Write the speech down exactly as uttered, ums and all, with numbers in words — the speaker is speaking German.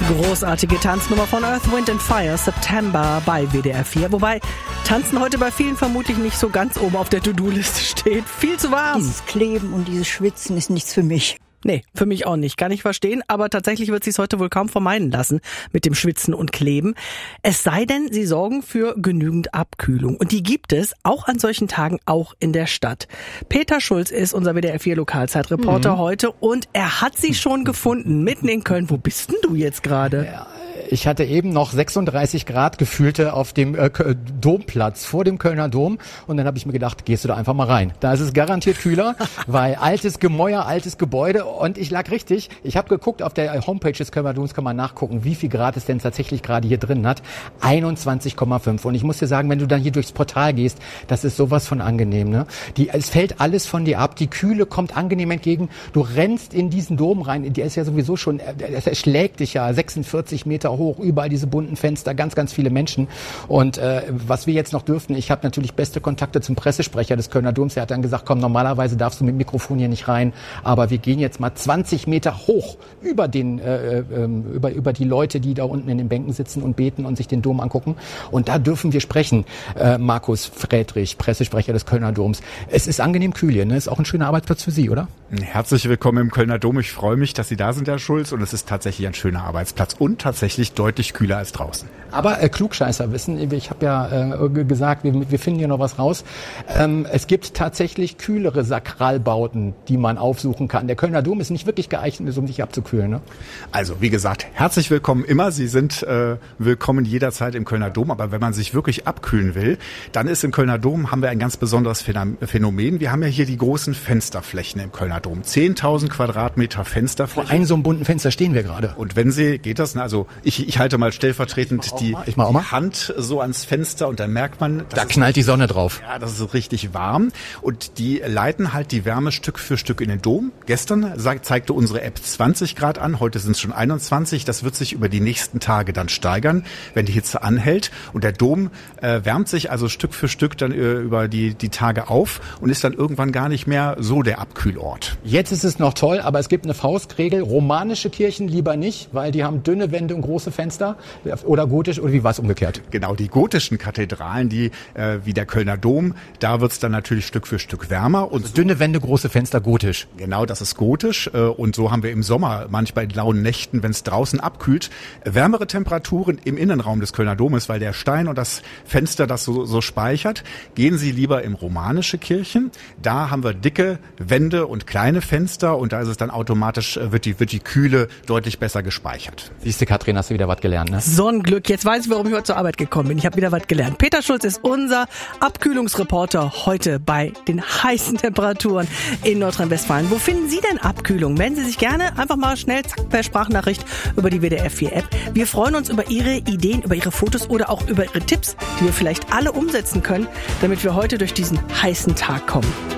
Großartige Tanznummer von Earth, Wind and Fire, September bei W D R vier. Wobei Tanzen heute bei vielen vermutlich nicht so ganz oben auf der To-Do-Liste steht. Viel zu warm. Dieses Kleben und dieses Schwitzen ist nichts für mich. Nee, für mich auch nicht. Kann ich verstehen. Aber tatsächlich wird sie es heute wohl kaum vermeiden lassen mit dem Schwitzen und Kleben. Es sei denn, sie sorgen für genügend Abkühlung. Und die gibt es auch an solchen Tagen auch in der Stadt. Peter Schulz ist unser W D R vier Lokalzeitreporter mhm. heute und er hat sie schon gefunden, mitten in Köln. Wo bist denn du jetzt gerade? Ja. Ich hatte eben noch sechsunddreißig Grad gefühlte auf dem äh, Domplatz vor dem Kölner Dom und dann habe ich mir gedacht, gehst du da einfach mal rein. Da ist es garantiert kühler, weil altes Gemäuer, altes Gebäude und ich lag richtig. Ich habe geguckt, auf der Homepage des Kölner Doms kann man nachgucken, wie viel Grad es denn tatsächlich gerade hier drin hat. einundzwanzig Komma fünf und ich muss dir sagen, wenn du dann hier durchs Portal gehst, das ist sowas von angenehm. Ne? Die, es fällt alles von dir ab, die Kühle kommt angenehm entgegen. Du rennst in diesen Dom rein, der ist ja sowieso schon, es erschlägt dich ja sechsundvierzig Meter hoch, überall diese bunten Fenster, ganz, ganz viele Menschen. Und äh, was wir jetzt noch dürften, ich habe natürlich beste Kontakte zum Pressesprecher des Kölner Doms. Er hat dann gesagt, komm, normalerweise darfst du mit Mikrofon hier nicht rein, aber wir gehen jetzt mal zwanzig Meter hoch über den, äh, äh, über, über die Leute, die da unten in den Bänken sitzen und beten und sich den Dom angucken. Und da dürfen wir sprechen. Äh, Markus Friedrich, Pressesprecher des Kölner Doms. Es ist angenehm kühl hier, ne? Ist auch ein schöner Arbeitsplatz für Sie, oder? Herzlich willkommen im Kölner Dom. Ich freue mich, dass Sie da sind, Herr Schulz. Und es ist tatsächlich ein schöner Arbeitsplatz und tatsächlich deutlich kühler als draußen. Aber äh, Klugscheißer wissen, ich habe ja äh, gesagt, wir, wir finden hier noch was raus. Ähm, es gibt tatsächlich kühlere Sakralbauten, die man aufsuchen kann. Der Kölner Dom ist nicht wirklich geeignet, um sich abzukühlen. Ne? Also wie gesagt, herzlich willkommen immer. Sie sind äh, willkommen jederzeit im Kölner Dom. Aber wenn man sich wirklich abkühlen will, dann ist im Kölner Dom, haben wir ein ganz besonderes Phänomen. Wir haben ja hier die großen Fensterflächen im Kölner Dom. zehntausend Quadratmeter Fensterfläche. Vor einem so einem bunten Fenster stehen wir gerade. Und wenn Sie, geht das, ne? Also ich, ich halte mal stellvertretend die, mal, ich mach auch mal. die Hand so ans Fenster und dann merkt man, da knallt die Sonne drauf. Ja, das ist richtig warm und die leiten halt die Wärme Stück für Stück in den Dom. Gestern zeigte unsere App zwanzig Grad an, heute sind es schon einundzwanzig. Das wird sich über die nächsten Tage dann steigern, wenn die Hitze anhält und der Dom äh, wärmt sich also Stück für Stück dann äh, über die, die Tage auf und ist dann irgendwann gar nicht mehr so der Abkühlort. Jetzt ist es noch toll, aber es gibt eine Faustregel, romanische Kirchen lieber nicht, weil die haben dünne Wände und große Fenster oder gotisch oder wie war es umgekehrt? Genau, die gotischen Kathedralen, die äh, wie der Kölner Dom, da wird's dann natürlich Stück für Stück wärmer. Und also dünne Wände, große Fenster, gotisch. Genau, das ist gotisch äh, und so haben wir im Sommer manchmal in lauen Nächten, wenn es draußen abkühlt, wärmere Temperaturen im Innenraum des Kölner Domes, weil der Stein und das Fenster das so, so speichert. Gehen Sie lieber in romanische Kirchen, da haben wir dicke Wände und kleine Fenster und da ist es dann automatisch, wird die, wird die Kühle deutlich besser gespeichert. Siehst du, Katrin, hast du wieder was gelernt, ne? So ein Glück. Jetzt weiß ich, warum ich heute zur Arbeit gekommen bin. Ich habe wieder was gelernt. Peter Schulz ist unser Abkühlungsreporter heute bei den heißen Temperaturen in Nordrhein-Westfalen. Wo finden Sie denn Abkühlung? Melden Sie sich gerne einfach mal schnell zack, per Sprachnachricht über die W D R vier App. Wir freuen uns über Ihre Ideen, über Ihre Fotos oder auch über Ihre Tipps, die wir vielleicht alle umsetzen können, damit wir heute durch diesen heißen Tag kommen.